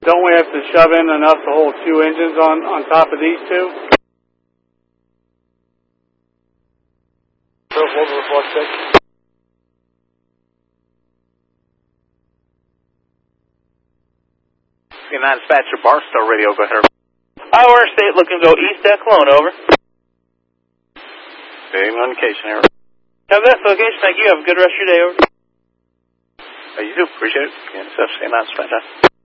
don't we have to shove in enough to hold 2 engines on top of these 2? United Dispatcher, Barstow Radio, go ahead. Iowa State looking to go east at Cologne, over. Same location here. Have that location, thank you. Have a good rest of your day, over. You too, appreciate it. United Dispatcher.